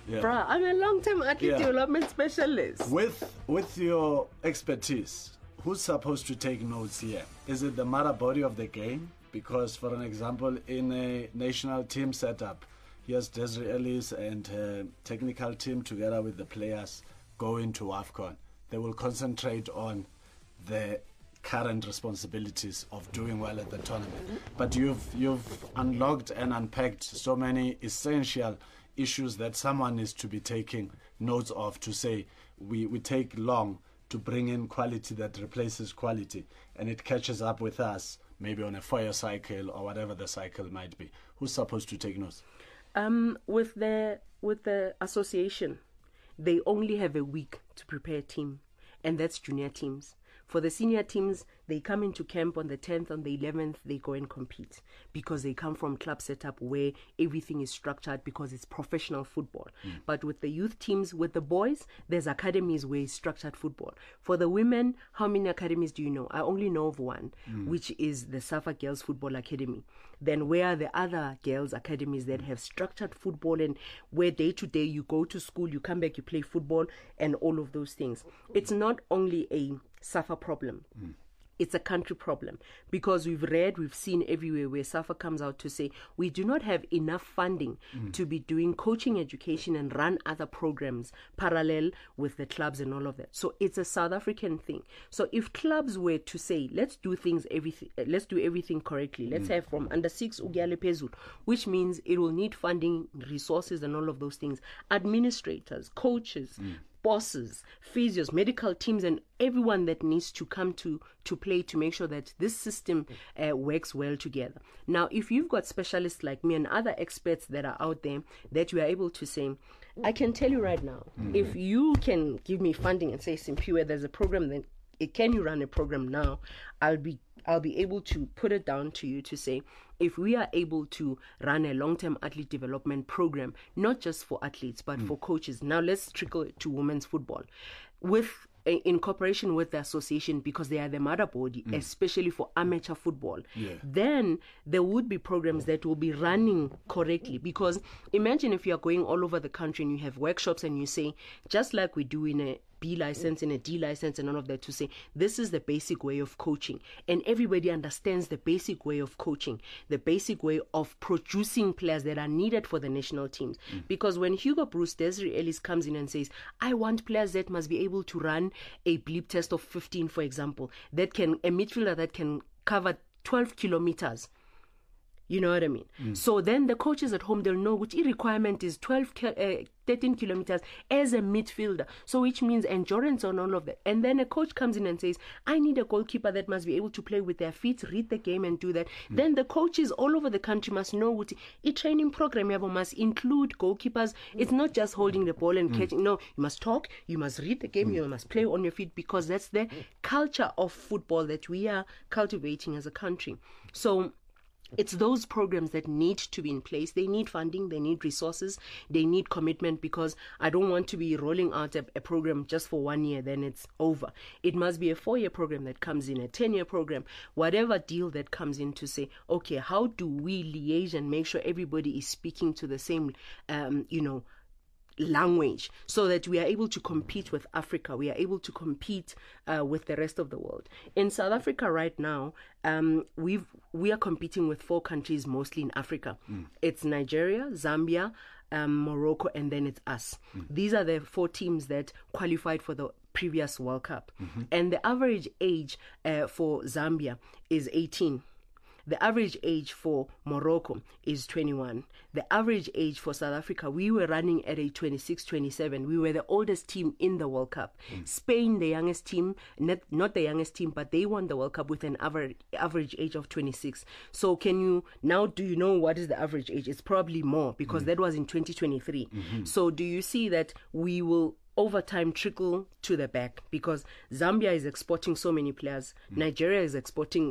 Yeah. Bruh, I'm a long-term athlete development specialist. With your expertise, who's supposed to take notes here? Is it the mother body of the game? Because, for an example, in a national team setup, here's Desiree Ellis and her technical team together with the players go into AFCON. They will concentrate on the current responsibilities of doing well at the tournament. But you've unlocked and unpacked so many essential issues that someone needs to be taking notes of, to say we take long to bring in quality that replaces quality, and it catches up with us maybe on a 4-year cycle or whatever the cycle might be. Who's supposed to take notes? With the association, they only have a week to prepare a team, and that's junior teams. For the senior teams, they come into camp on the 10th, on the 11th, they go and compete because they come from club setup where everything is structured because it's professional football. But with the youth teams, with the boys, there's academies where it's structured football. For the women, how many academies do you know? I only know of one, which is the Safa Girls Football Academy. Then where are the other girls' academies that have structured football, and where day to day you go to school, you come back, you play football and all of those things. It's not only a SAFA problem. It's a country problem, because we've seen everywhere where SAFA comes out to say we do not have enough funding to be doing coaching education and run other programs parallel with the clubs and all of that. So it's a South African thing. So if clubs were to say, let's do everything correctly, let's have from under 6 Ugyale Phezulu, which means it will need funding, resources and all of those things, administrators, coaches, bosses, physios, medical teams, and everyone that needs to come to play to make sure that this system works well together. Now, if you've got specialists like me and other experts that are out there that you are able to say, I can tell you right now, if you can give me funding and say, Simpiwe, there's a program, then can you run a program now? I'll be able to put it down to you to say, if we are able to run a long-term athlete development program, not just for athletes, but for coaches. Now let's trickle it to women's football in cooperation with the association, because they are the mother body, especially for amateur football. Then there would be programs that will be running correctly, because imagine if you are going all over the country and you have workshops and you say, just like we do in a B license and a D license and all of that, to say this is the basic way of coaching, and everybody understands the basic way of coaching, the basic way of producing players that are needed for the national teams. Because when Hugo Broos, Desiree Ellis comes in and says, I want players that must be able to run a bleep test of 15, for example, a midfielder that can cover 12 kilometers. You know what I mean? So then the coaches at home, they'll know which requirement is 13 kilometers as a midfielder. So which means endurance on all of that. And then a coach comes in and says, I need a goalkeeper that must be able to play with their feet, read the game and do that. Then the coaches all over the country must know what a training program must include goalkeepers. It's not just holding the ball and catching. No, you must talk, you must read the game, you must play on your feet, because that's the culture of football that we are cultivating as a country. So it's those programs that need to be in place. They need funding, they need resources, they need commitment, because I don't want to be rolling out a program just for 1 year, then it's over. It must be a 4-year program that comes in, a 10-year program, whatever deal that comes in, to say, okay, how do we liaise and make sure everybody is speaking to the same, language, so that we are able to compete with Africa, we are able to compete with the rest of the world. In South Africa right now, we are competing with 4 countries mostly in Africa. It's Nigeria, Zambia, Morocco, and then it's us. These are the 4 teams that qualified for the previous World Cup. And the average age for Zambia is 18. The average age for Morocco is 21. The average age for South Africa, we were running at a 26, 27. We were the oldest team in the World Cup. Spain, the youngest team, not the youngest team, but they won the World Cup with an average age of 26. So do you know what is the average age? It's probably more, because that was in 2023. So do you see that we will over time trickle to the back, because Zambia is exporting so many players, Nigeria is exporting